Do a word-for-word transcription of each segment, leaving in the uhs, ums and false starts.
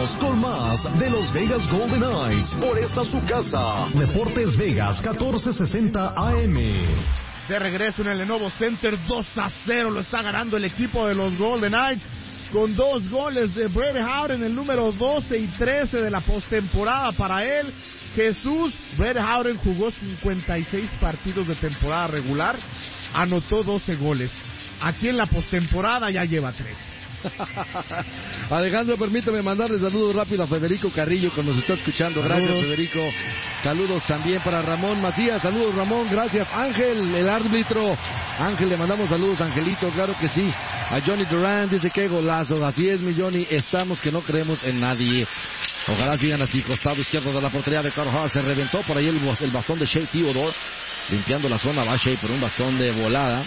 Regresamos con más de los Vegas Golden Knights por esta su casa. Deportes Vegas catorce sesenta A M. De regreso en el Lenovo Center, dos a cero lo está ganando el equipo de los Golden Knights con dos goles de Brett Howden, el número doce y trece de la postemporada para él. Jesús, Brett Howden jugó cincuenta y seis partidos de temporada regular, anotó doce goles. Aquí en la postemporada ya lleva tres. Alejandro, permítame mandarle saludos rápido a Federico Carrillo, que nos está escuchando. Gracias, saludos. Federico. Saludos también para Ramón Macías. Saludos, Ramón. Gracias. Ángel, el árbitro. Ángel, le mandamos saludos, Angelito. Claro que sí. A Johnny Durant dice que golazo. Así es, mi Johnny. Estamos que no creemos en nadie. Ojalá sigan así. Costado izquierdo de la portería de Carl Hart. Se reventó por ahí el, el bastón de Shea Theodore. Limpiando la zona, va Shea por un bastón de volada.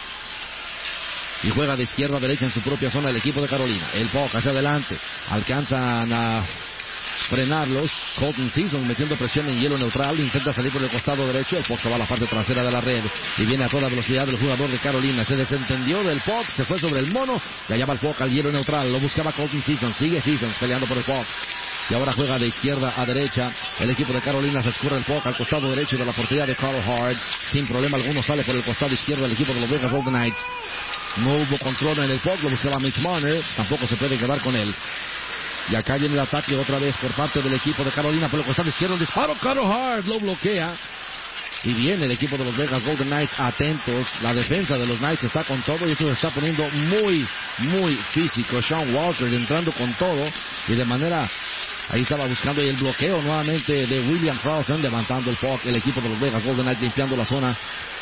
Y juega de izquierda a derecha en su propia zona el equipo de Carolina. El Puck hacia adelante. Alcanzan a frenarlos. Colton Season metiendo presión en hielo neutral. Intenta salir por el costado derecho. El Puck se va a la parte trasera de la red. Y viene a toda velocidad del jugador de Carolina. Se desentendió del Puck. Se fue sobre el mono. Y allá va el Puck al hielo neutral. Lo buscaba Colton Season. Sigue Season peleando por el Puck. Y ahora juega de izquierda a derecha. El equipo de Carolina se escurre el Puck al costado derecho de la portería de Carl Hart. Sin problema alguno sale por el costado izquierdo el equipo de los Vegas Golden Knights. No hubo control en el Puck, lo buscaba Mitch Marner. Tampoco se puede quedar con él. Y acá viene el ataque otra vez por parte del equipo de Carolina por el costado izquierdo. El disparo, Carl Hart lo bloquea. Y viene el equipo de los Vegas Golden Knights atentos. La defensa de los Knights está con todo y esto se está poniendo muy, muy físico. Sean Walker entrando con todo y de manera... Ahí estaba buscando el bloqueo nuevamente de William Carlson, levantando el puck. El equipo de los Vegas Golden Knights limpiando la zona.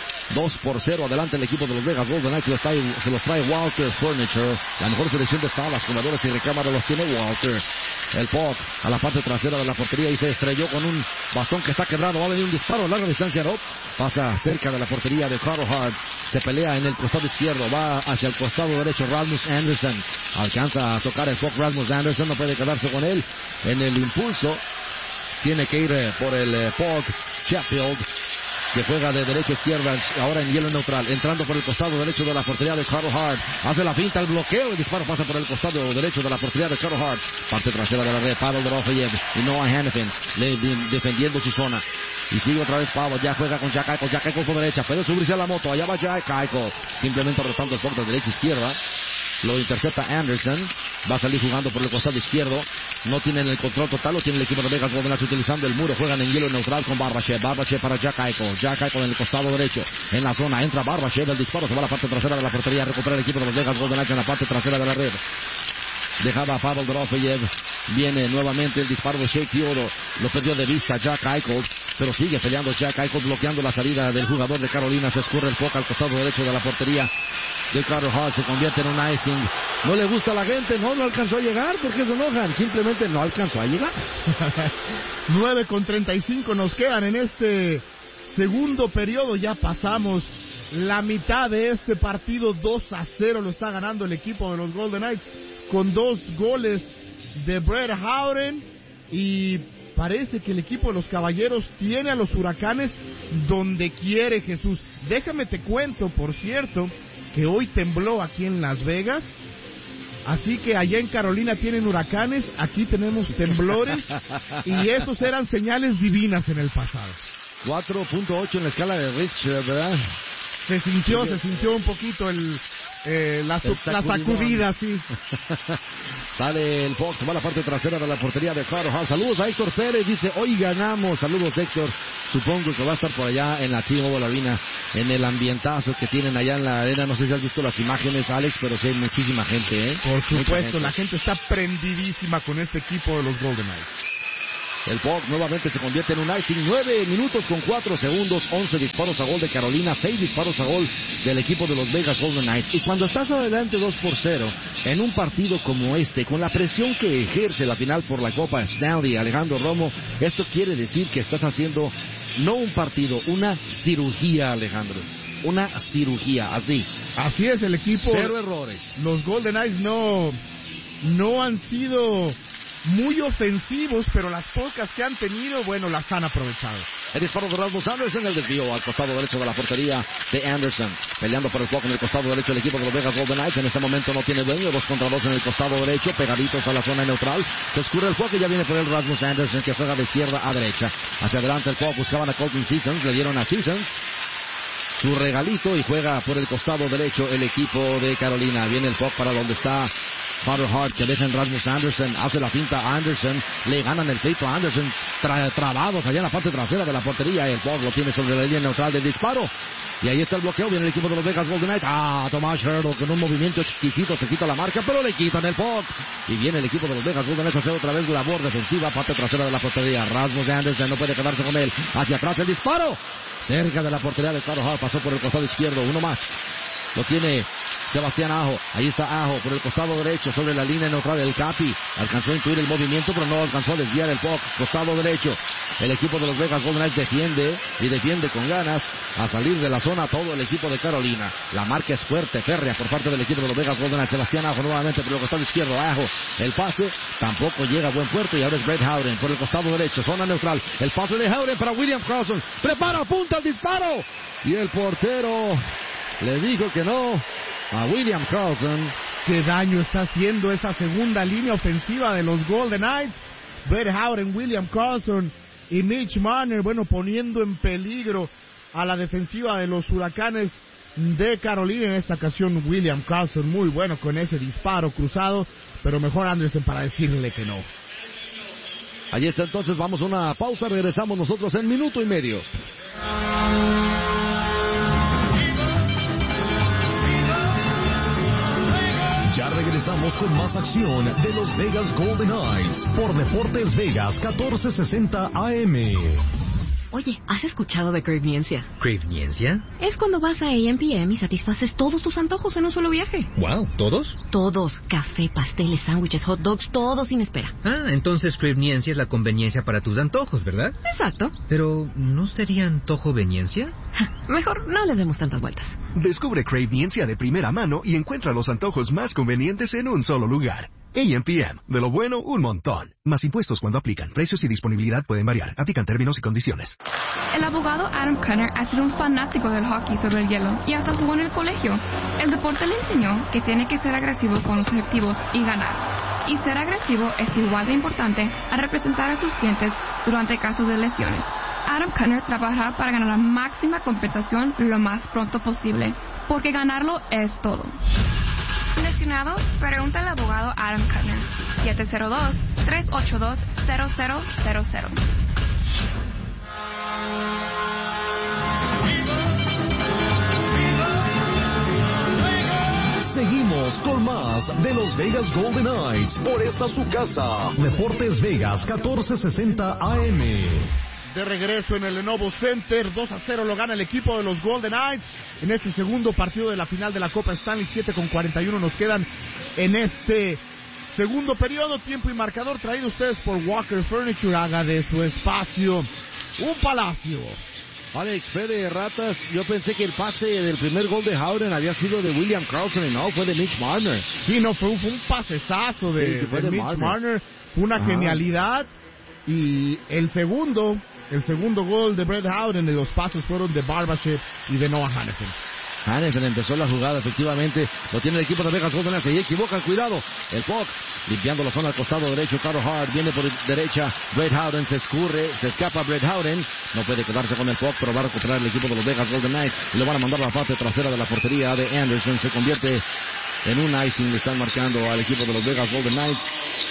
dos por cero adelante el equipo de los Vegas Golden Knights. Se los trae, se los trae Walter Furniture. La mejor selección de salas, jugadores y recámaras los tiene Walter. El puck a la parte trasera de la portería y se estrelló con un bastón que está quebrado. Va a venir un disparo a larga distancia. No. Pasa cerca de la portería de Carl Hart. Se pelea en el costado izquierdo. Va hacia el costado derecho Rasmus Anderson. Alcanza a tocar el puck Rasmus Anderson. No puede quedarse con él. En el impulso tiene que ir eh, por el eh, puck Sheffield, que juega de derecha a izquierda, ahora en hielo neutral, entrando por el costado derecho de la portería de Carl Hart. Hace la finta, el bloqueo, el disparo pasa por el costado derecho de la portería de Carl Hart. Parte trasera de la red, Pavel Dorofeyev y Noah Hannafin le, de, defendiendo su zona. Y sigue otra vez Pavel, ya juega con Jack Eichel, Jack Eichel por derecha, puede subirse a la moto, allá va Jack Eichel, simplemente rotando el puck de derecha a izquierda. Lo intercepta Anderson. Va a salir jugando por el costado izquierdo. No tienen el control total. Lo tiene el equipo de Vegas Golden Knights utilizando el muro. Juegan en hielo neutral con Barbashev. Barbashev para Jack Eichel. Jack Eichel en el costado derecho. En la zona entra Barbashev. El disparo se va a la parte trasera de la portería. Recupera el equipo de los Vegas Golden Knights en la parte trasera de la red. Dejaba a Pavel Dorofeyev. Viene nuevamente el disparo de Shea Theodore. Lo perdió de vista Jack Eichel. Pero sigue peleando Jack Eichel, bloqueando la salida del jugador de Carolina. Se escurre el foco al costado derecho de la portería de Carl Hart. Se convierte en un icing. No le gusta a la gente. No, no alcanzó a llegar. ¿Por qué se enojan? Simplemente no alcanzó a llegar. nueve con treinta y cinco nos quedan en este segundo periodo. Ya pasamos la mitad de este partido. dos a cero lo está ganando el equipo de los Golden Knights con dos goles de Brett Howden. Y parece que el equipo de los Caballeros tiene a los Huracanes donde quiere, Jesús. Déjame te cuento, por cierto, que hoy tembló aquí en Las Vegas. Así que allá en Carolina tienen huracanes, aquí tenemos temblores. Y esos eran señales divinas en el pasado. cuatro punto ocho en la escala de Richter, ¿verdad? Se sintió, sí, se sintió un poquito el... Eh, la, su, la sacudida, sí. Sale el Fox, va a la parte trasera de la portería de Carl Hart. Saludos a Héctor Pérez, dice, hoy ganamos. Saludos, Héctor. Supongo que va a estar por allá en la T-Mobile Arena, en el ambientazo que tienen allá en la arena. No sé si has visto las imágenes, Alex, pero sí hay muchísima gente, ¿eh? Por supuesto, gente. La gente está prendidísima con este equipo de los Golden Knights. El puck nuevamente se convierte en un icing. nueve minutos con cuatro segundos. once disparos a gol de Carolina. seis disparos a gol del equipo de los Vegas Golden Knights. Y cuando estás adelante dos por cero en un partido como este, con la presión que ejerce la final por la Copa Stanley, Alejandro Romo, esto quiere decir que estás haciendo no un partido, una cirugía, Alejandro. Una cirugía, así. Así es, el equipo. Cero errores. Los Golden Knights no, no han sido muy ofensivos, pero las pocas que han tenido, bueno, las han aprovechado. El disparo de Rasmus Anderson, el desvío al costado derecho de la portería de Anderson. Peleando por el puck en el costado derecho el equipo de los Vegas Golden Knights. En este momento no tiene dueño, dos contra dos en el costado derecho, pegaditos a la zona neutral. Se escurre el puck y ya viene por el Rasmus Anderson, que juega de izquierda a derecha. Hacia adelante el puck, buscaban a Colton Seasons, le dieron a Seasons su regalito y juega por el costado derecho el equipo de Carolina. Viene el puck para donde está Carter Hart, que deja en Rasmus Anderson, hace la finta a Anderson, le ganan el pleito a Anderson, tra trabados allá en la parte trasera de la portería, el puck lo tiene sobre la línea neutral del disparo. Y ahí está el bloqueo, viene el equipo de los Vegas Golden Knights. Ah, Tomas Hertl con un movimiento exquisito se quita la marca, pero le quitan el puck. Y viene el equipo de los Vegas Golden Knights a hacer otra vez labor defensiva, parte trasera de la portería. Rasmus Anderson no puede quedarse con él. Hacia atrás el disparo. Cerca de la portería de Carter Hart, pasó por el costado izquierdo, uno más. Lo tiene Sebastián Aho. Ahí está Aho por el costado derecho sobre la línea neutral del Capi. Alcanzó a intuir el movimiento, pero no alcanzó a desviar el puck. Costado derecho. El equipo de los Vegas Golden Knights defiende y defiende con ganas a salir de la zona todo el equipo de Carolina. La marca es fuerte, férrea por parte del equipo de los Vegas Golden Knights. Sebastián Aho nuevamente por el costado izquierdo. Aho, el pase tampoco llega a buen puerto y ahora es Brett Howden por el costado derecho. Zona neutral. El pase de Howden para William Karlsson. Prepara, apunta el disparo. Y el portero le dijo que no a William Karlsson. Qué daño está haciendo esa segunda línea ofensiva de los Golden Knights. Brett Howden, William Karlsson y Mitch Marner, bueno, poniendo en peligro a la defensiva de los Huracanes de Carolina. En esta ocasión William Karlsson muy bueno con ese disparo cruzado, pero mejor Anderson para decirle que no. Allí está entonces, vamos a una pausa, regresamos nosotros en minuto y medio. Ya regresamos con más acción de los Vegas Golden Knights por Deportes Vegas catorce sesenta A M. Oye, ¿has escuchado de Cravniencia? ¿Cravniencia? Es cuando vas a A M P M y satisfaces todos tus antojos en un solo viaje. Wow, ¿todos? Todos. Café, pasteles, sándwiches, hot dogs, todo sin espera. Ah, entonces Cravniencia es la conveniencia para tus antojos, ¿verdad? Exacto. Pero, ¿no sería antojoveniencia? Mejor no les demos tantas vueltas. Descubre Cravniencia de primera mano y encuentra los antojos más convenientes en un solo lugar. A M P M, de lo bueno, un montón. Más impuestos cuando aplican. Precios y disponibilidad pueden variar. Aplican términos y condiciones. El abogado Adam Cunner ha sido un fanático del hockey sobre el hielo y hasta jugó en el colegio. El deporte le enseñó que tiene que ser agresivo con los objetivos y ganar. Y ser agresivo es igual de importante a representar a sus clientes durante casos de lesiones. Adam Cunner trabajará para ganar la máxima compensación lo más pronto posible, porque ganarlo es todo. Lesionado, pregunta al abogado Adam Cunner. siete cero dos, tres ocho dos, cero cero cero cero. Seguimos con más de los Vegas Golden Knights por esta su casa. Deportes Vegas catorce sesenta A M. De regreso en el Lenovo Center, dos a cero lo gana el equipo de los Golden Knights en este segundo partido de la final de la Copa Stanley. Siete con cuarenta y uno nos quedan en este segundo periodo. Tiempo y marcador traído ustedes por Walker Furniture. Haga de su espacio un palacio. Alex Pérez Ratas, yo pensé que el pase del primer gol de Howden había sido de William Karlsson y no, fue de Mitch Marner. Sí, no, fue, fue un pasesazo de, sí, sí, fue de, de Mitch Marner. Marner. Fue una Ajá. genialidad. Y el segundo, el segundo gol de Brett Howden, de los pases fueron de Barbashev y de Noah Hanifin. Hanifin empezó la jugada, efectivamente, lo tiene el equipo de Vegas Golden Knights, y equivocan, cuidado, el puck, limpiando la zona al costado derecho, Carter Hart, viene por derecha, Brett Howden se escurre, se escapa Brett Howden, no puede quedarse con el puck, pero va a recuperar el equipo de los Vegas Golden Knights, y lo van a mandar a la parte trasera de la portería de Anderson, se convierte en un icing, le están marcando al equipo de los Vegas Golden Knights.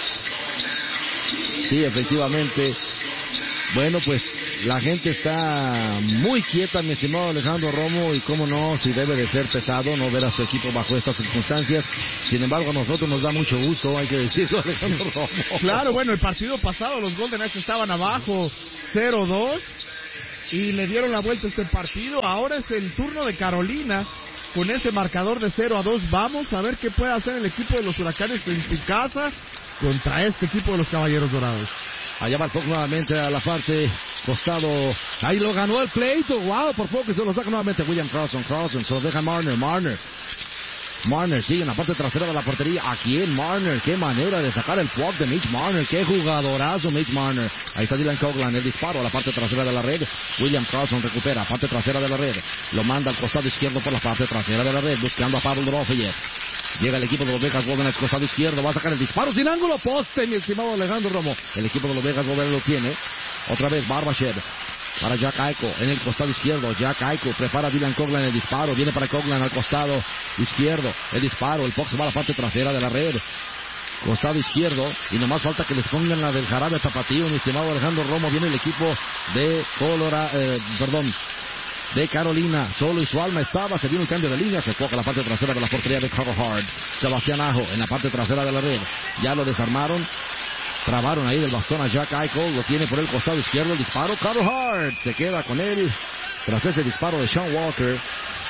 Sí, efectivamente. Bueno, pues la gente está muy quieta, mi estimado Alejandro Romo, y cómo no, si debe de ser pesado no ver a su equipo bajo estas circunstancias. Sin embargo, a nosotros nos da mucho gusto, hay que decirlo, Alejandro Romo. Claro, bueno, el partido pasado los Golden Knights estaban abajo cero dos y le dieron la vuelta a este partido. Ahora es el turno de Carolina con ese marcador de cero a dos. Vamos a ver qué puede hacer el equipo de los Huracanes en su casa contra este equipo de los Caballeros Dorados. Allá va el puck nuevamente a la parte costado. Ahí lo ganó el pleito. Wow, por poco se lo saca nuevamente William Karlsson. Karlsson se lo deja Marner. Marner Marner sigue en la parte trasera de la portería. Aquí en Marner, qué manera de sacar el puck de Mitch Marner. Qué jugadorazo Mitch Marner. Ahí está Dylan Coghlan, el disparo a la parte trasera de la red. William Carlson recupera, parte trasera de la red. Lo manda al costado izquierdo por la parte trasera de la red, buscando a Pavel Dorofeyev. Llega el equipo de los Vegas Golden Knights, costado izquierdo, va a sacar el disparo sin ángulo, poste, mi estimado Alejandro Romo. El equipo de los Vegas Golden lo tiene. Otra vez Barbashev para Jack Eichel en el costado izquierdo. Jack Eichel prepara a Dylan Coghlan el disparo. Viene para Coghlan al costado izquierdo. El disparo, el puck se va a la parte trasera de la red. Costado izquierdo. Y nomás falta que les pongan la del jarabe tapatío, mi estimado Alejandro Romo. Viene el equipo de Colorado, eh, perdón, de Carolina. Solo y su alma estaba. Se viene un cambio de línea. Se toca la parte trasera de la portería de Carl Hart. Sebastián Aho en la parte trasera de la red. Ya lo desarmaron. Trabaron ahí del bastón a Jack Eichel. Lo tiene por el costado izquierdo. El disparo. Carl Hart se queda con él tras ese disparo de Sean Walker.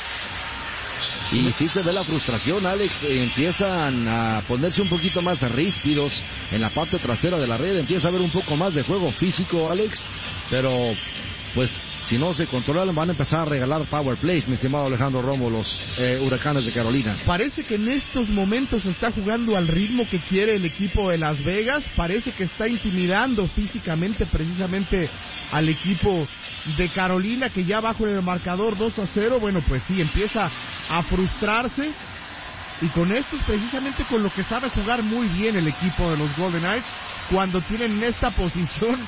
Y sí se ve la frustración, Alex. Eh, empiezan a ponerse un poquito más ríspidos en la parte trasera de la red. Empieza a haber un poco más de juego físico, Alex. Pero pues si no se controlan van a empezar a regalar power plays, mi estimado Alejandro Romo, los eh, Huracanes de Carolina. Parece que en estos momentos está jugando al ritmo que quiere el equipo de Las Vegas. Parece que está intimidando físicamente precisamente al equipo de Carolina, que ya bajo en el marcador dos a cero. Bueno, pues sí, empieza a frustrarse. Y con esto es precisamente con lo que sabe jugar muy bien el equipo de los Golden Knights cuando tienen en esta posición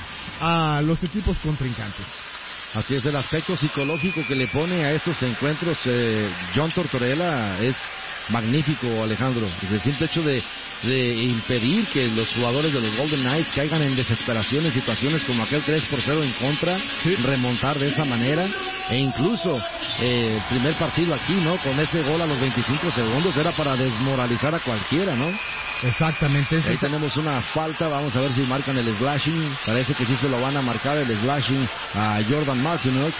a los equipos contrincantes. Así es, el aspecto psicológico que le pone a estos encuentros eh, John Tortorella es magnífico, Alejandro. El simple hecho de, de impedir que los jugadores de los Golden Knights caigan en desesperación en situaciones como aquel tres por cero en contra, sí, remontar de esa manera, e incluso eh, el primer partido aquí, ¿no? Con ese gol a los veinticinco segundos era para desmoralizar a cualquiera, ¿no? Exactamente. Ahí tenemos una falta, vamos a ver si marcan el slashing. Parece que sí se lo van a marcar el slashing a Jordan Martinook.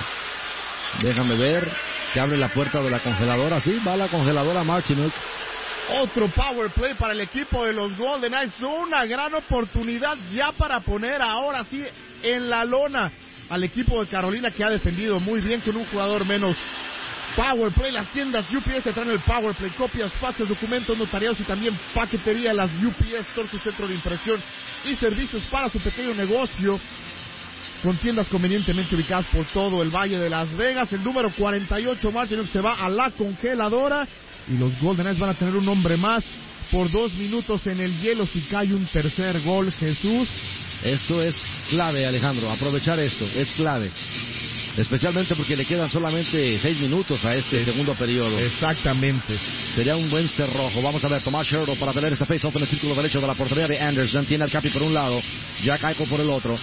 Déjame ver, se abre la puerta de la congeladora, sí, va la congeladora Martinook. Otro power play para el equipo de los Golden Knights, una gran oportunidad ya para poner ahora sí en la lona al equipo de Carolina, que ha defendido muy bien con un jugador menos. Power Play, las tiendas U P S te traen el Power Play, copias, fases, documentos notariados y también paquetería. Las U P S, todo su centro de impresión y servicios para su pequeño negocio, con tiendas convenientemente ubicadas por todo el Valle de Las Vegas. El número cuarenta y ocho, Martin, se va a la congeladora y los Golden Knights van a tener un hombre más por dos minutos en el hielo si cae un tercer gol. Jesús, esto es clave, Alejandro, aprovechar esto es clave. Especialmente porque le quedan solamente seis minutos a este segundo periodo. Exactamente. Sería un buen cerrojo. Vamos a ver, Tomás Hertl para pelear este face-off en el círculo derecho de la portería de Anderson. Tiene al Capi por un lado, Jack Eichel por el otro.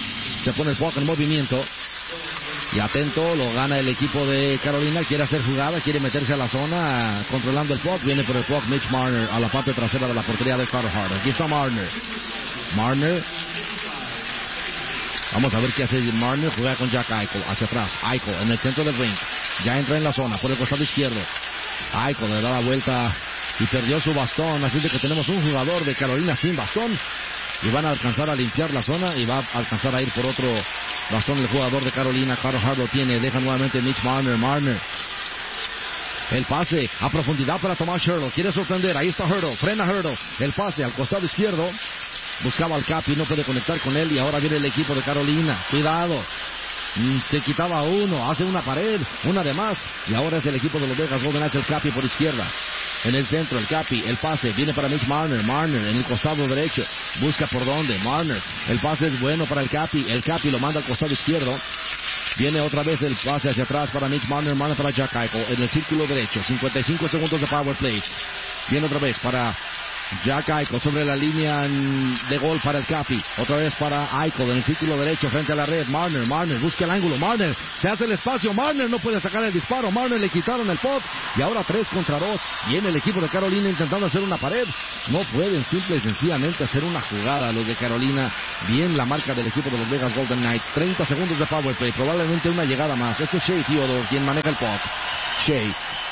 Se pone el puck en movimiento. Y atento, lo gana el equipo de Carolina. Quiere hacer jugada, quiere meterse a la zona, controlando el puck. Viene por el puck Mitch Marner a la parte trasera de la portería de Carl Hart. Aquí está Marner. Marner. Vamos a ver qué hace Marner. Juega con Jack Eichel hacia atrás. Eichel en el centro del ring. Ya entra en la zona por el costado izquierdo. Eichel le da la vuelta y perdió su bastón. Así de que tenemos un jugador de Carolina sin bastón. Y van a alcanzar a limpiar la zona. Y va a alcanzar a ir por otro bastón el jugador de Carolina. Carl Hart lo tiene. Deja nuevamente Mitch Marner. Marner. El pase a profundidad para Tomás Hertl. Quiere sorprender. Ahí está Hertl. Frena Hertl. El pase al costado izquierdo. Buscaba al Capi, no puede conectar con él y ahora viene el equipo de Carolina. Cuidado. Se quitaba uno, hace una pared, una de más. Y ahora es el equipo de los Vegas Golden Knights, el Capi por izquierda. En el centro, el Capi, el pase, viene para Mitch Marner. Marner en el costado derecho. Busca por dónde. Marner. El pase es bueno para el Capi. El Capi lo manda al costado izquierdo. Viene otra vez el pase hacia atrás para Mitch Marner. Marner para Jack Eichel en el círculo derecho. cincuenta y cinco segundos de power play. Viene otra vez para Jack Eichel sobre la línea de gol para el Capi. Otra vez para Eichel en el círculo derecho frente a la red. Marner, Marner busca el ángulo. Marner se hace el espacio. Marner no puede sacar el disparo. Marner le quitaron el puck. Y ahora tres contra dos. Viene el equipo de Carolina intentando hacer una pared. No pueden simple y sencillamente hacer una jugada los de Carolina. Bien la marca del equipo de los Vegas Golden Knights. treinta segundos de power play. Probablemente una llegada más. Este es Shea Theodore quien maneja el puck. Shea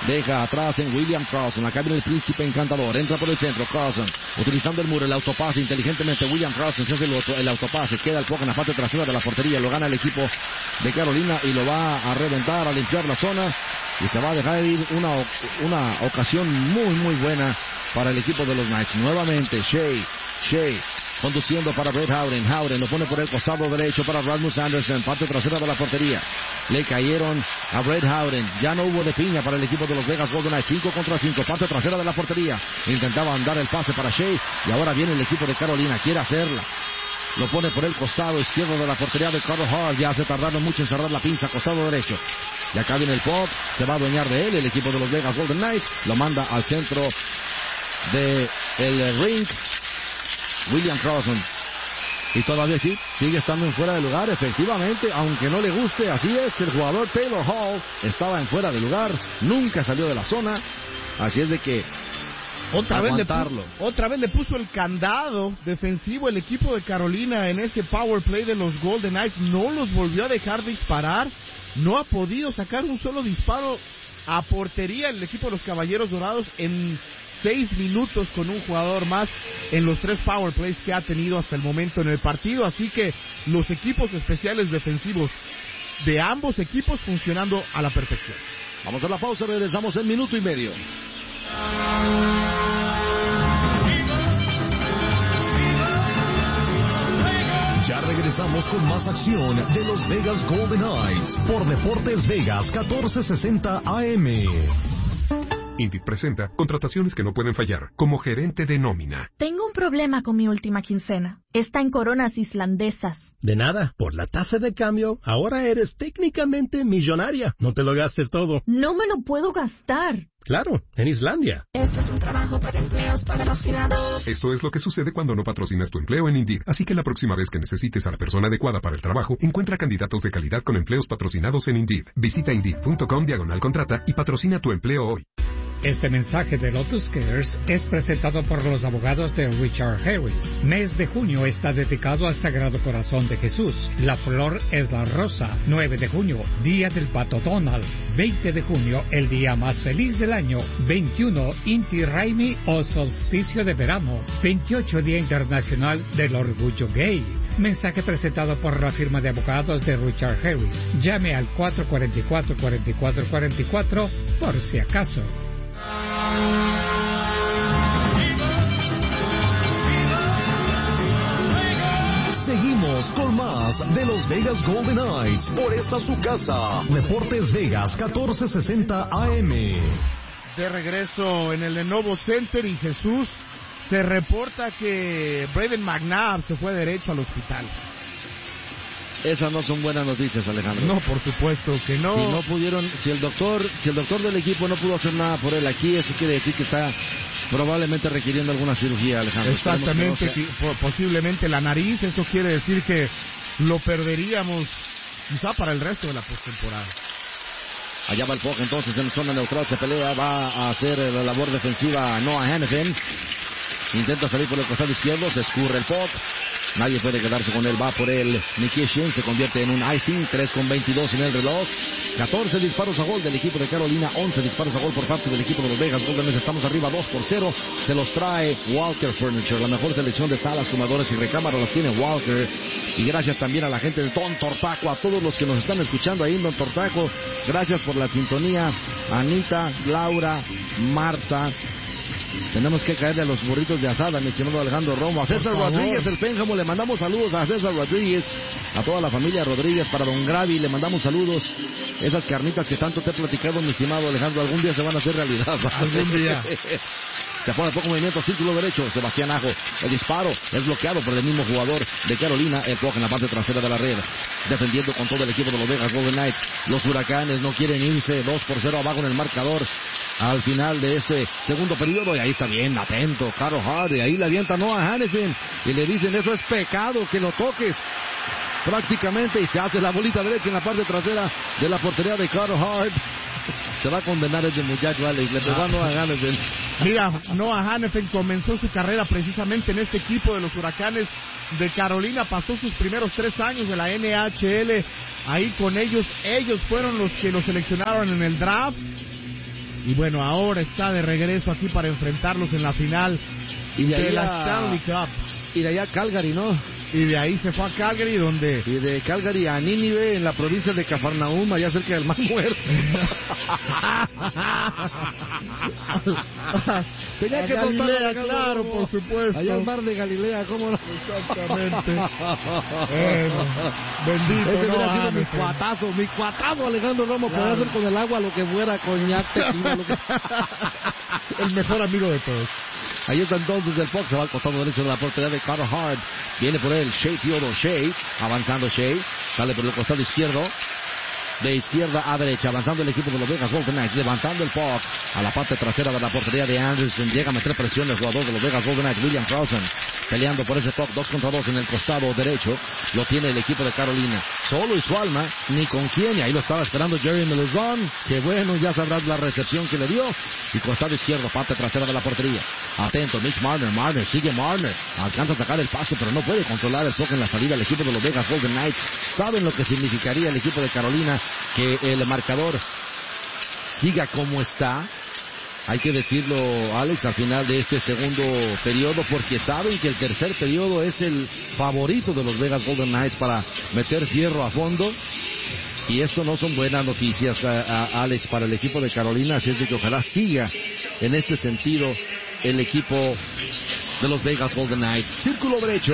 Deja atrás en William Carlson. Acá viene el príncipe encantador. Entra por el centro. Carlson utilizando el muro. El autopase inteligentemente. William Carlson se hace el, auto, el autopase. Queda el puck en la parte trasera de la portería. Lo gana el equipo de Carolina y lo va a reventar, a limpiar la zona. Y se va a dejar ir una, una ocasión muy, muy buena para el equipo de los Knights. Nuevamente Shea. Shea conduciendo para Brett Howden. Howden lo pone por el costado derecho para Rasmus Anderson. Parte trasera de la portería. Le cayeron a Brett Howden. Ya no hubo de piña para el equipo de los Vegas Golden Knights. cinco contra cinco. Parte trasera de la portería. Intentaban dar el pase para Shea. Y ahora viene el equipo de Carolina. Quiere hacerla. Lo pone por el costado izquierdo de la portería de Carter Hart. Ya se tardaron mucho en cerrar la pinza. Costado derecho. Y acá viene el pop. Se va a adueñar de él el equipo de los Vegas Golden Knights. Lo manda al centro de el ring. William Carlson. Y todavía sí, sigue estando en fuera de lugar, efectivamente, aunque no le guste, así es, el jugador Taylor Hall estaba en fuera de lugar, nunca salió de la zona, así es de que otra vez, le puso, otra vez le puso el candado defensivo el equipo de Carolina en ese power play de los Golden Knights, no los volvió a dejar disparar, no ha podido sacar un solo disparo a portería el equipo de los Caballeros Dorados en seis minutos con un jugador más en los tres power plays que ha tenido hasta el momento en el partido, así que los equipos especiales defensivos de ambos equipos funcionando a la perfección. Vamos a la pausa, regresamos en minuto y medio. Ya regresamos con más acción de los Vegas Golden Knights por Deportes Vegas catorce sesenta A M. Indeed presenta contrataciones que no pueden fallar, como gerente de nómina. Tengo un problema con mi última quincena. Está en coronas islandesas. De nada, por la tasa de cambio, ahora eres técnicamente millonaria. No te lo gastes todo. No me lo puedo gastar. Claro, en Islandia. Esto es un trabajo para empleos patrocinados. Esto es lo que sucede cuando no patrocinas tu empleo en Indeed. Así que la próxima vez que necesites a la persona adecuada para el trabajo, encuentra candidatos de calidad con empleos patrocinados en Indeed. Visita Indeed.com diagonal contrata y patrocina tu empleo hoy. Este mensaje de Lotus Cares es presentado por los abogados de Richard Harris. Mes de junio está dedicado al Sagrado Corazón de Jesús. La flor es la rosa. nueve de junio, Día del Pato Donald. veinte de junio, el día más feliz del año. veintiuno, Inti Raymi o solsticio de verano. veintiocho, Día Internacional del Orgullo Gay. Mensaje presentado por la firma de abogados de Richard Harris. Llame al cuatro cuatro cuatro, cuatro cuatro cuatro cuatro por si acaso. Seguimos con más de los Vegas Golden Knights por esta su casa. Deportes Vegas catorce sesenta A M. De regreso en el Lenovo Center y Jesús, se reporta que Braden McNabb se fue derecho al hospital. Esas no son buenas noticias, Alejandro. No, por supuesto que no. Si no pudieron, si el doctor, si el doctor del equipo no pudo hacer nada por él aquí, eso quiere decir que está probablemente requiriendo alguna cirugía, Alejandro. Exactamente, no sea... posiblemente la nariz, eso quiere decir que lo perderíamos quizá para el resto de la postemporada. Allá va el puck entonces en zona neutral, se pelea, va a hacer la labor defensiva Noah Hannafin. Intenta salir por el costado izquierdo, se escurre el puck. Nadie puede quedarse con él, va por él. Nikishin se convierte en un icing, tres con veintidós en el reloj. catorce disparos a gol del equipo de Carolina, once disparos a gol por parte del equipo de los Vegas Golden Knights. Estamos arriba dos por cero. Se los trae Walker Furniture, la mejor selección de salas, fumadores y recámaras las tiene Walker. Y gracias también a la gente de Don Tortaco, a todos los que nos están escuchando ahí en Don Tortaco. Gracias por la sintonía. Anita, Laura, Marta. Tenemos que caerle a los burritos de asada, mi estimado Alejandro Romo. A César Rodríguez, el Pénjamo, le mandamos saludos a César Rodríguez, a toda la familia Rodríguez, para Don Gravi, le mandamos saludos. Esas carnitas que tanto te he platicado, mi estimado Alejandro, algún día se van a hacer realidad. Algún día. Se pone poco movimiento, círculo derecho, Sebastián Ajo. El disparo es bloqueado por el mismo jugador de Carolina. El puck en la parte trasera de la red. Defendiendo con todo el equipo de los Vegas Golden Knights. Los Huracanes no quieren irse. dos por cero abajo en el marcador. Al final de este segundo periodo. Y ahí está bien, atento, Carl Hart. Y ahí le avienta Noah Hannafin. Y le dicen, eso es pecado que lo toques. Prácticamente. Y se hace la bolita derecha en la parte trasera de la portería de Carl Hart. Se va a condenar ese muchacho, Alex. Le pegó a Noah Hannafin. Mira, Noah Hannafin comenzó su carrera precisamente en este equipo de los Huracanes de Carolina. Pasó sus primeros tres años de la N H L ahí con ellos. Ellos fueron los que lo seleccionaron en el draft. Y bueno, ahora está de regreso aquí para enfrentarlos en la final y de, de ahí la a... Stanley Cup. Y de allá a Calgary, ¿no? Y de ahí se fue a Calgary, donde... Y de Calgary a Nínive, en la provincia de Cafarnaum, allá cerca del Mar Muerto. Tenía que Galilea, claro, por supuesto. Allá al mar de Galilea, ¿cómo no? Exactamente. bueno, bendito, Ese no, hubiera sido ah, mi cuatazo, mi cuatazo, Alejandro Romo. Claro. Podía hacer con el agua lo que fuera, coñac, tequila, lo que... El mejor amigo de todos. Ahí está entonces el Fox, se va al costado derecho de la portería de Carter Hart. Viene por él Shea Theodore Shea, avanzando Shea, sale por el costado izquierdo. De izquierda a derecha, avanzando el equipo de los Vegas Golden Knights, levantando el puck a la parte trasera de la portería de Anderson. Llega a meter presión el jugador de los Vegas Golden Knights, William Carlson, peleando por ese puck, dos contra dos en el costado derecho. Lo tiene el equipo de Carolina, solo y su alma, ni con quién, y ahí lo estaba esperando Jerry Meluzon, que bueno, ya sabrás la recepción que le dio. Y costado izquierdo, parte trasera de la portería. Atento, Mitch Marner, Marner, sigue Marner, alcanza a sacar el pase, pero no puede controlar el puck en la salida. El equipo de los Vegas Golden Knights saben lo que significaría el equipo de Carolina que el marcador siga como está. Hay que decirlo, Alex, al final de este segundo periodo, porque saben que el tercer periodo es el favorito de los Vegas Golden Knights para meter fierro a fondo. Y esto no son buenas noticias, a, a Alex, para el equipo de Carolina. Así es de que ojalá siga en este sentido el equipo de los Vegas Golden Knights. Círculo derecho.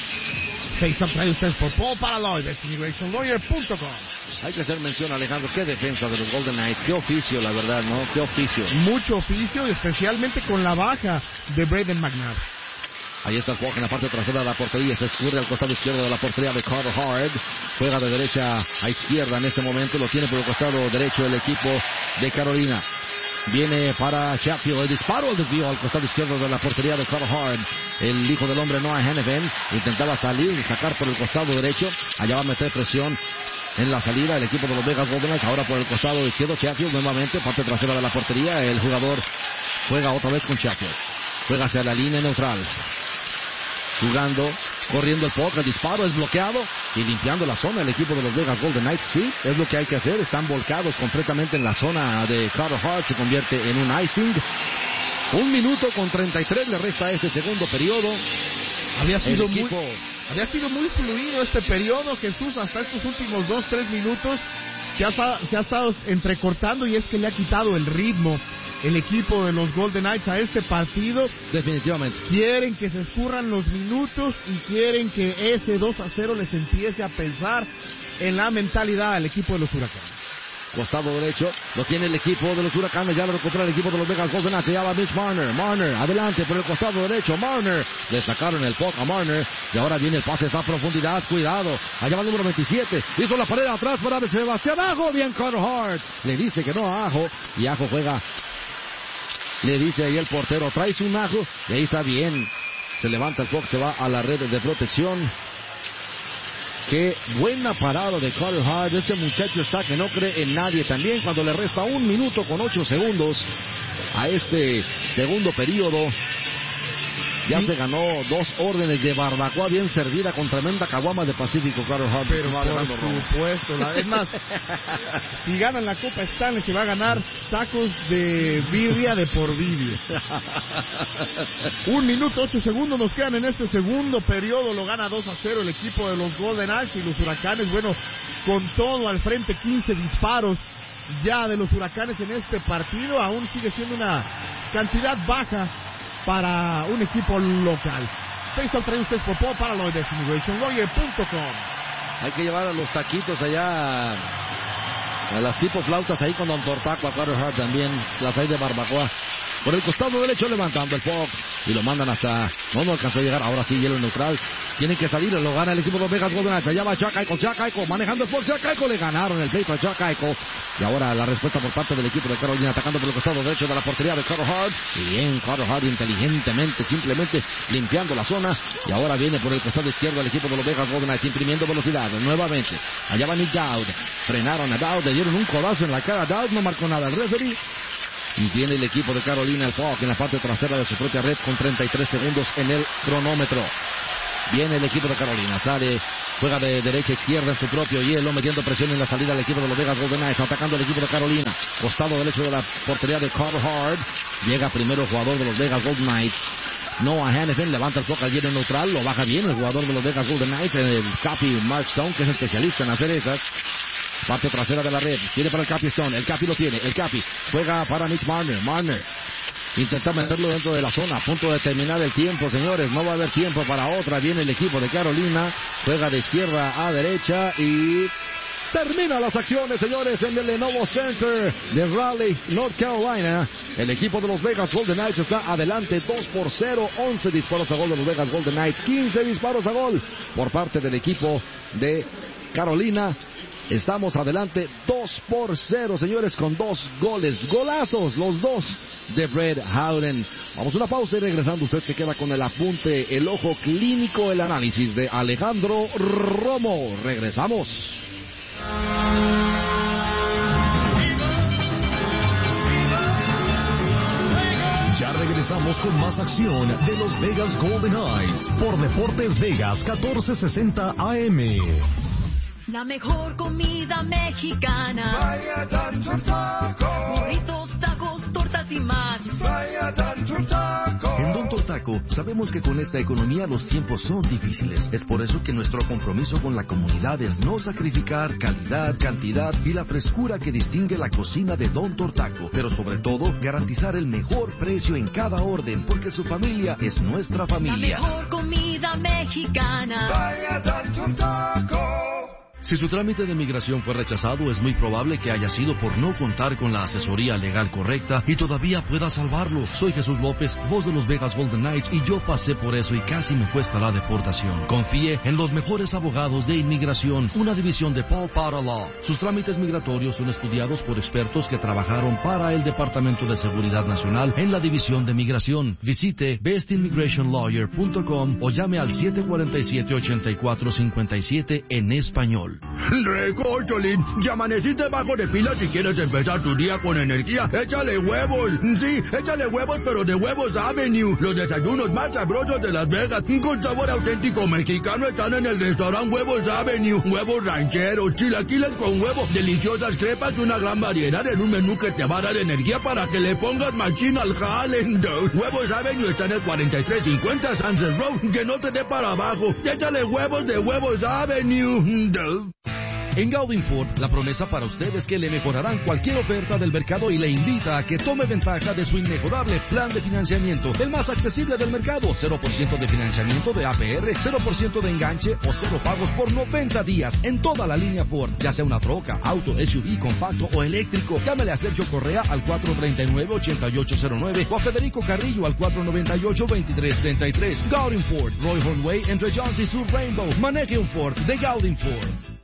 Face-up trae ustedes por Paul Paraloy de Simulation Lawyer punto com. Hay que hacer mención, Alejandro, qué defensa de los Golden Knights, qué oficio, la verdad, ¿no? Qué oficio. Mucho oficio, especialmente con la baja de Braden McNabb. Ahí está el juego en la parte trasera de la portería, se escurre al costado izquierdo de la portería de Carter Hart. Juega de derecha a izquierda en este momento, lo tiene por el costado derecho el equipo de Carolina. Viene para Sheffield, el disparo, el desvío al costado izquierdo de la portería de Carter Hart. El hijo del hombre Noah Hannafin intentaba salir y sacar por el costado derecho. Allá va a meter presión en la salida el equipo de los Vegas Golden Knights. Ahora por el costado izquierdo Sheffield nuevamente, parte trasera de la portería. El jugador juega otra vez con Sheffield. Juega hacia la línea neutral. Jugando, corriendo el puck, el disparo es bloqueado y limpiando la zona el equipo de los Vegas Golden Knights. Sí, es lo que hay que hacer. Están volcados completamente en la zona de Carter Hart. Se convierte en un icing. Un minuto con treinta y tres le resta a este segundo periodo. Había sido el equipo... muy, había sido muy fluido este periodo, Jesús, hasta estos últimos dos, tres minutos. Se ha, se ha estado entrecortando y es que le ha quitado el ritmo el equipo de los Golden Knights a este partido. Definitivamente. Quieren que se escurran los minutos y quieren que ese dos a cero les empiece a pensar en la mentalidad al equipo de los Huracanes. Costado derecho, lo tiene el equipo de los Huracanes, ya lo recupera el equipo de los Vegas Golden Knights, se llama Mitch Marner, Marner, adelante por el costado derecho, Marner, le sacaron el puck a Marner, y ahora viene el pase a profundidad, cuidado, allá va el número veintisiete, hizo la pared atrás para Sebastián Aho, bien Carter Hart, le dice que no a Aho, y Aho juega, le dice ahí el portero, traes un Aho, y ahí está bien, se levanta el puck, se va a la red de protección. Qué buena parada de Carter Hart. Este muchacho está que no cree en nadie. También cuando le resta un minuto con ocho segundos a este segundo periodo. Ya ¿sí? Se ganó dos órdenes de barbacoa bien servida con tremenda caguama de Pacífico, Carter Hart. Pero por supuesto, la, es más, si ganan la Copa Stanley se va a ganar tacos de birria de por vidrio. Un minuto, ocho segundos nos quedan en este segundo periodo. Lo gana dos a cero el equipo de los Golden Knights y los Huracanes, bueno, con todo al frente, quince disparos ya de los Huracanes en este partido. Aún sigue siendo una cantidad baja para un equipo local. Facebook trae ustedes por Paul Paraloy de Simulation Lawyer punto com. Hay que llevar a los taquitos allá, a las tipo flautas ahí con Don Tortaco, a Carter Hart también, las hay de barbacoa. Por el costado derecho levantando el puck y lo mandan hasta... No, no alcanzó a llegar, ahora sí hielo neutral. Tienen que salir, lo gana el equipo de los Vegas Golden Knights. Allá va Jack Eichel, Jack Eichel manejando el puck, Jack Eichel le ganaron el pleito a Jack Eichel. Y ahora la respuesta por parte del equipo de Carolina atacando por el costado derecho de la portería de Carter Hart. Y bien, Carter Hart inteligentemente, simplemente limpiando la zona. Y ahora viene por el costado izquierdo el equipo de los Vegas Golden Knights imprimiendo velocidad nuevamente. Allá va Nick Dowd, frenaron a Dowd, le dieron un codazo en la cara a Dowd, no marcó nada el referee. Y tiene el equipo de Carolina el puck en la parte trasera de su propia red con treinta y tres segundos en el cronómetro. Viene el equipo de Carolina, sale Juega de derecha a izquierda en su propio hielo, metiendo presión en la salida al equipo de los Vegas Golden Knights, atacando el equipo de Carolina. Costado derecho de la portería de Carter Hart. Llega primero el jugador de los Vegas Golden Knights. Noah Hannafin levanta el foco al hielo neutral, lo baja bien el jugador de los Vegas Golden Knights, el Capi Mark Stone, que es especialista en hacer esas. Parte trasera de la red, tiene para el Capi Stone, el Capi lo tiene, el Capi juega para Mitch Marner, Marner intenta meterlo dentro de la zona, a punto de terminar el tiempo, señores, no va a haber tiempo para otra, viene el equipo de Carolina, juega de izquierda a derecha y termina las acciones, señores, en el Lenovo Center de Raleigh, North Carolina. El equipo de los Vegas Golden Knights está adelante dos por cero, once disparos a gol de los Vegas Golden Knights, quince disparos a gol por parte del equipo de Carolina. Estamos adelante dos por cero, señores, con dos goles, golazos, los dos de Brett Howden. Vamos a una pausa y regresando usted se queda con el apunte, el ojo clínico, el análisis de Alejandro Romo. Regresamos. Ya regresamos con más acción de los Vegas Golden Knights por Deportes Vegas catorce sesenta A M. La mejor comida mexicana. Vaya Don Taco. Burritos, tacos, tortas y más. Vaya Don Taco. En Don Taco sabemos que con esta economía los tiempos son difíciles. Es por eso que nuestro compromiso con la comunidad es no sacrificar calidad, cantidad y la frescura que distingue la cocina de Don Taco. Pero sobre todo, garantizar el mejor precio en cada orden, porque su familia es nuestra familia. La mejor comida mexicana. Vaya Don Taco. Si su trámite de migración fue rechazado, es muy probable que haya sido por no contar con la asesoría legal correcta y todavía pueda salvarlo. Soy Jesús López, voz de los Vegas Golden Knights, y yo pasé por eso y casi me cuesta la deportación. Confíe en los mejores abogados de inmigración, una división de Paul Potter Law. Sus trámites migratorios son estudiados por expertos que trabajaron para el Departamento de Seguridad Nacional en la división de migración. Visite best immigration lawyer punto com o llame al siete cuatro siete, ocho cuatro cinco siete en español. Recórcholín, ya amaneciste bajo de pila si quieres empezar tu día con energía. Échale huevos, sí, échale huevos, pero de Huevos Avenue. Los desayunos más sabrosos de Las Vegas, con sabor auténtico mexicano, están en el restaurante Huevos Avenue. Huevos rancheros, chilaquiles con huevo, deliciosas crepas, una gran variedad en un menú que te va a dar energía para que le pongas machín al jale. Huevos Avenue está en el cuarenta y tres cincuenta Sunset Road, que no te dé para abajo. Échale huevos de Huevos Avenue. En Gaudin Ford, la promesa para usted es que le mejorarán cualquier oferta del mercado y le invita a que tome ventaja de su inmejorable plan de financiamiento, el más accesible del mercado. cero por ciento de financiamiento de A P R, cero por ciento de enganche o cero pagos por noventa días en toda la línea Ford, ya sea una troca, auto, S U V, compacto o eléctrico. Llámele a Sergio Correa al cuatro tres nueve, ocho ocho cero nueve o a Federico Carrillo al cuatro nueve ocho, dos tres tres tres. Gaudin Ford, Roy Hornway, entre Johns y Sur Rainbow. Maneje un Ford de Gaudin Ford.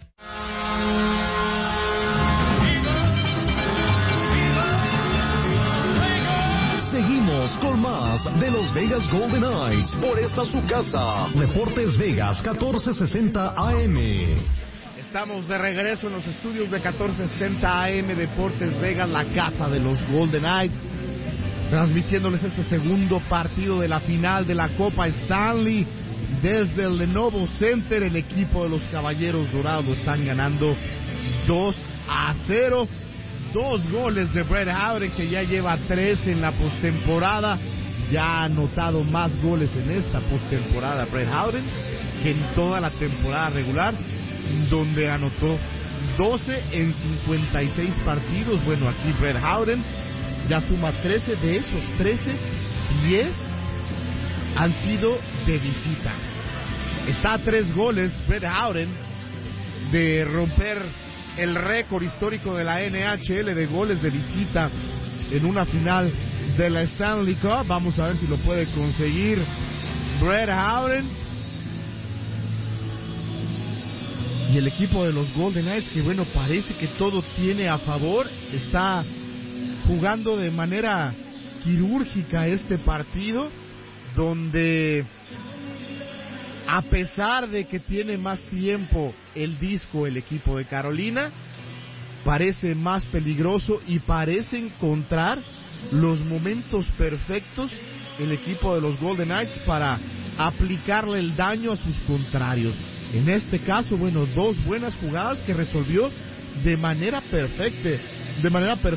Seguimos con más de los Vegas Golden Knights por esta su casa. Deportes Vegas catorce sesenta A M. Estamos de regreso en los estudios de catorce sesenta A M Deportes Vegas, la casa de los Golden Knights, transmitiéndoles este segundo partido de la final de la Copa Stanley desde el Lenovo Center. El equipo de los Caballeros Dorados lo están ganando dos a cero. Dos goles de Brett Howden, que ya lleva tres en la postemporada. Ya ha anotado más goles en esta postemporada Brett Howden que en toda la temporada regular, donde anotó doce en cincuenta y seis partidos. Bueno, aquí Brett Howden ya suma trece. De esos trece, diez han sido de visita. Está a tres goles Brett Howden de romper el récord histórico de la N H L de goles de visita en una final de la Stanley Cup. Vamos a ver si lo puede conseguir Brett Howden. Y el equipo de los Golden Knights, que bueno, parece que todo tiene a favor, está jugando de manera quirúrgica este partido, donde a pesar de que tiene más tiempo el disco el equipo de Carolina, parece más peligroso y parece encontrar los momentos perfectos el equipo de los Golden Knights para aplicarle el daño a sus contrarios. En este caso, bueno, dos buenas jugadas que resolvió de manera perfecta, de manera perfecta.